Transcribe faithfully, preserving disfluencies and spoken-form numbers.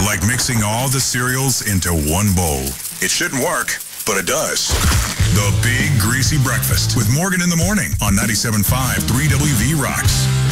like mixing all the cereals into one bowl. It shouldn't work, but it does. The Big Greasy Breakfast with Morgan in the Morning on ninety-seven point five three W V Rocks.